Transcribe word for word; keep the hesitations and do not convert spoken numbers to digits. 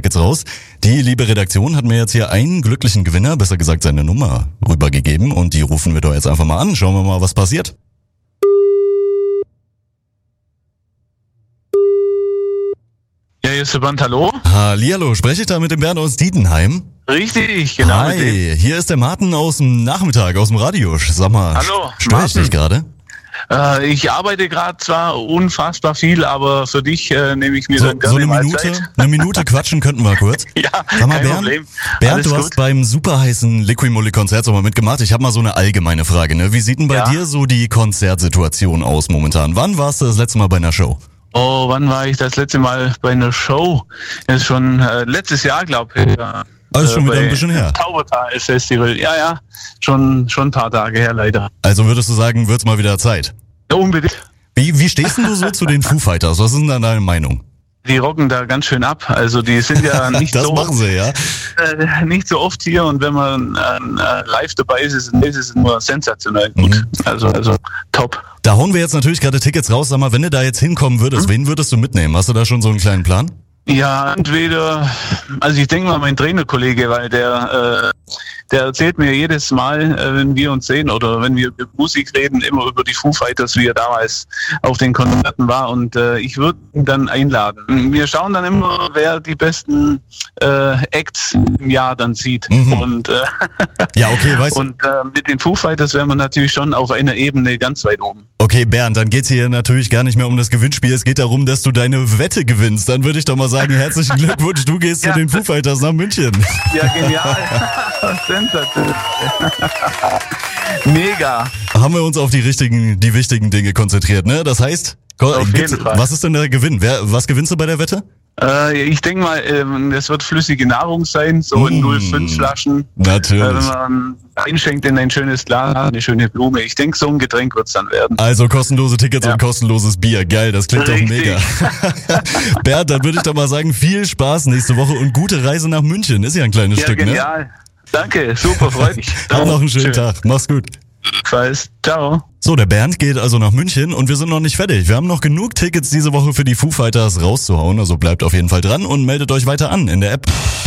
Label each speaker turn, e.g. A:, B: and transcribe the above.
A: Tickets raus. Die liebe Redaktion hat mir jetzt hier einen glücklichen Gewinner, besser gesagt seine Nummer, rübergegeben und die rufen wir doch jetzt einfach mal an. Schauen wir mal, was passiert.
B: Ja, hier ist der Band, hallo?
A: Hallihallo, spreche ich da mit dem Bernd aus Dietenheim?
B: Richtig, genau.
A: Hi,
B: mit dem.
A: hier ist der Martin aus dem Nachmittag, aus dem Radio. Sag mal,
B: Hallo,
A: störe ich dich gerade?
B: Äh, ich arbeite gerade zwar unfassbar viel, aber für dich äh, nehme ich mir
A: So,
B: dann gerne
A: so eine
B: mal
A: Minute,
B: Zeit.
A: eine Minute quatschen könnten wir kurz.
B: Ja,
A: Sag mal,
B: kein
A: Bernd,
B: Problem.
A: Bernd,
B: Alles
A: du
B: gut.
A: hast beim super heißen Liqui-Moly-Konzert so mal mitgemacht. Ich habe mal so eine allgemeine Frage. Ne? Wie sieht denn bei
B: Ja.
A: dir so die Konzertsituation aus momentan? Wann warst du das letzte Mal bei einer Show?
B: Oh, wann war ich das letzte Mal bei einer Show? Das ist schon äh, letztes Jahr, glaube ich. Ja.
A: Also schon wieder
B: bei
A: ein bisschen her.
B: Taubertal Festival. Ja, ja, schon schon ein paar Tage her, leider.
A: Also würdest du sagen, wird's mal wieder Zeit?
B: Ja, unbedingt.
A: Wie, wie stehst denn du so zu den Foo Fighters? Was ist denn da deine Meinung?
B: Die rocken da ganz schön ab. Also die sind ja nicht
A: Das
B: so
A: machen sie, ja.
B: äh, nicht so oft hier, und wenn man äh, live dabei ist, ist es nur sensationell gut.
A: Mhm.
B: Also also top.
A: Da hauen wir jetzt natürlich gerade Tickets raus. Sag mal, wenn du da jetzt hinkommen würdest, wen würdest du mitnehmen? Hast du da schon so einen kleinen Plan?
B: Ja, entweder, also ich denke mal mein Trainerkollege, weil der äh, der erzählt mir jedes Mal, äh, wenn wir uns sehen oder wenn wir über Musik reden, immer über die Foo Fighters, wie er damals auf den Konzerten war, und äh, ich würde ihn dann einladen. Wir schauen dann immer, wer die besten äh, Acts im Jahr dann sieht.
A: Mhm.
B: Und, äh,
A: Ja, okay, weißt du.
B: und äh, mit den Foo Fighters wäre man natürlich schon auf einer Ebene ganz weit oben.
A: Okay, Bernd, dann geht's hier natürlich gar nicht mehr um das Gewinnspiel. Es geht darum, dass du deine Wette gewinnst. Dann würde ich doch mal sagen, herzlichen Glückwunsch, du gehst
B: Ja.
A: zu den Foo Fighters nach München.
B: Ja, genial. Sensationell. Mega.
A: Haben wir uns auf die richtigen, die wichtigen Dinge konzentriert, ne? Das heißt, ko-
B: Auf
A: gibt's-
B: jeden Fall.
A: was ist denn der Gewinn? Wer, was gewinnst du bei der Wette?
B: Äh, ich denke mal, ähm, das wird flüssige Nahrung sein, so in
A: Mm.
B: null Komma fünf Flaschen. Äh,
A: Natürlich.
B: wenn man einschenkt in ein schönes Glas, eine schöne Blume. Ich denke, so ein Getränk wird's dann werden.
A: Also kostenlose Tickets
B: Ja.
A: und kostenloses Bier. Geil, das klingt doch
B: Richtig.
A: mega. Bernd, dann würde ich doch mal sagen, viel Spaß nächste Woche und gute Reise nach München. Ist ja ein kleines
B: Ja,
A: Stück, ne?
B: genial. Danke, super, freut mich.
A: Hab noch einen schönen
B: Schön.
A: Tag. Mach's gut.
B: Falls. Ciao.
A: So, der Bernd geht also nach München und wir sind noch nicht fertig. Wir haben noch genug Tickets diese Woche für die Foo Fighters rauszuhauen, also bleibt auf jeden Fall dran und meldet euch weiter an in der App.